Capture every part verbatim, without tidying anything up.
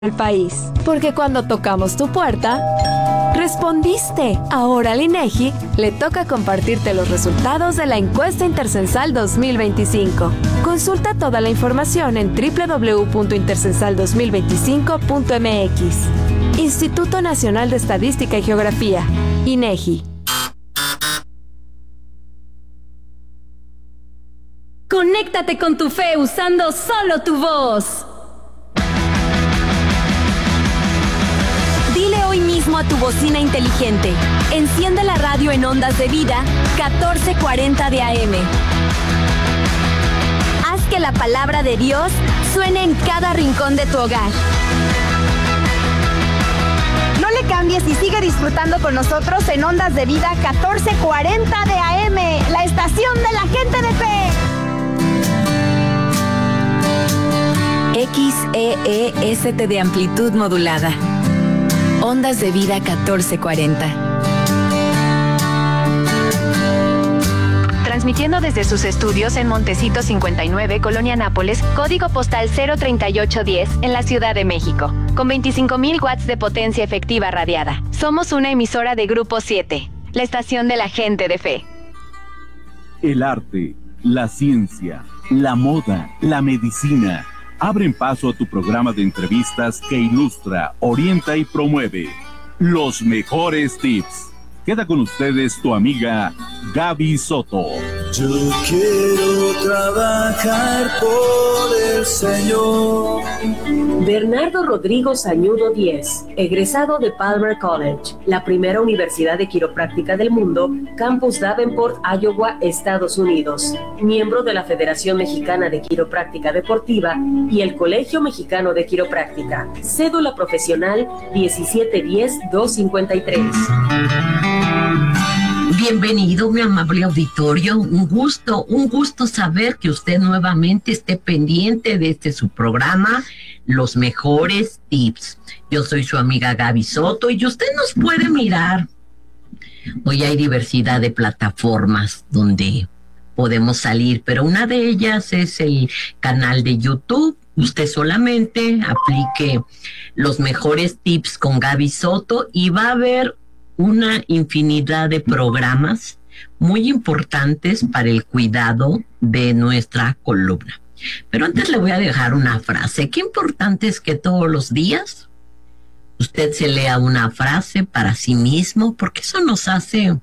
el país. Porque cuando tocamos tu puerta, respondiste. Ahora al INEGI le toca compartirte los resultados de la encuesta Intercensal dos mil veinticinco. Consulta toda la información en doble u doble u doble u punto intercensal dos mil veinticinco punto m x. Instituto Nacional de Estadística y Geografía, INEGI. Conéctate con tu fe usando solo tu voz. Dile hoy mismo a tu bocina inteligente: enciende la radio en Ondas de Vida catorce cuarenta de A M. Haz que la palabra de Dios suene en cada rincón de tu hogar. No le cambies y sigue disfrutando con nosotros en Ondas de Vida catorce cuarenta de A M, la estación de la gente de fe. X E E S T de amplitud modulada. Ondas de Vida catorce cuarenta. Transmitiendo desde sus estudios en Montecito cincuenta y nueve, Colonia Nápoles, código postal cero treinta y ocho diez, en la Ciudad de México, con veinticinco mil watts de potencia efectiva radiada. Somos una emisora de Grupo siete, la estación de la gente de fe. El arte, la ciencia, la moda, la medicina abren paso a tu programa de entrevistas que ilustra, orienta y promueve los mejores tips. Queda con ustedes tu amiga Gaby Soto. Yo quiero trabajar por el Señor. Bernardo Rodrigo Sañudo Díez, egresado de Palmer College, la primera universidad de quiropráctica del mundo, Campus Davenport, Iowa, Estados Unidos. Miembro de la Federación Mexicana de Quiropráctica Deportiva y el Colegio Mexicano de Quiropráctica. Cédula profesional diecisiete diez dos cincuenta y tres. Bienvenido, mi amable auditorio. Un gusto, un gusto saber que usted nuevamente esté pendiente de este su programa, Los Mejores Tips. Yo soy su amiga Gaby Soto y usted nos puede mirar. Hoy hay diversidad de plataformas donde podemos salir, pero una de ellas es el canal de YouTube. Usted solamente aplique Los Mejores Tips con Gaby Soto y va a ver una infinidad de programas muy importantes para el cuidado de nuestra columna. Pero antes le voy a dejar una frase. Qué importante es que todos los días usted se lea una frase para sí mismo, porque eso nos hace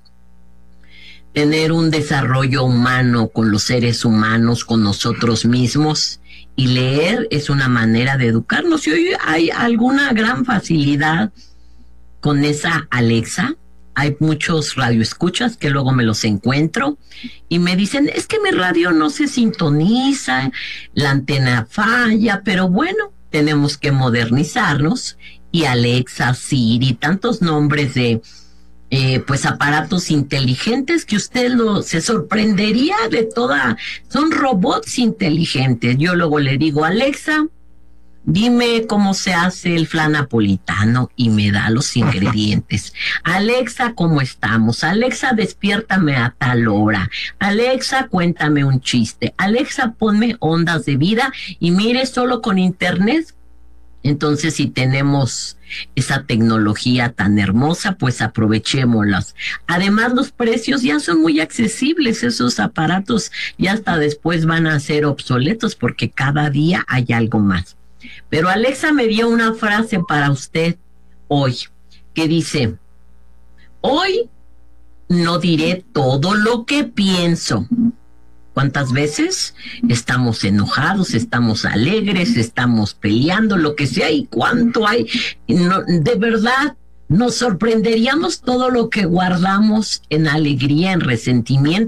tener un desarrollo humano con los seres humanos, con nosotros mismos. Y leer es una manera de educarnos. Y hoy hay alguna gran facilidad con esa Alexa. Hay muchos radioescuchas que luego me los encuentro y me dicen, es que mi radio no se sintoniza, la antena falla, pero bueno, tenemos que modernizarnos. Y Alexa, Siri, tantos nombres de eh, pues aparatos inteligentes que usted lo, se sorprendería de toda, son robots inteligentes. Yo luego le digo, Alexa, dime cómo se hace el flan napolitano y me da los ingredientes. Alexa, ¿cómo estamos? Alexa, despiértame a tal hora. Alexa, cuéntame un chiste. Alexa, ponme Ondas de Vida y mire, solo con internet. Entonces, si tenemos esa tecnología tan hermosa, pues aprovechémoslas. Además, los precios ya son muy accesibles. Esos aparatos ya hasta después van a ser obsoletos porque cada día hay algo más. Pero Alexa me dio una frase para usted hoy, que dice, hoy no diré todo lo que pienso. ¿Cuántas veces estamos enojados, estamos alegres, estamos peleando, lo que sea, y cuánto hay? No, de verdad, nos sorprenderíamos todo lo que guardamos en alegría, en resentimiento.